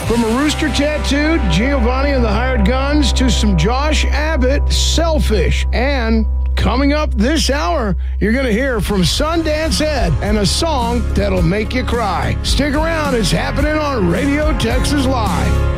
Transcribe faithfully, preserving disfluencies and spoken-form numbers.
From a rooster tattooed, Giovanni and the Hired Guns, to some Josh Abbott, Selfish. And coming up this hour, you're going to hear from Sundance Ed and a song that'll make you cry. Stick around, it's happening on Radio Texas Live.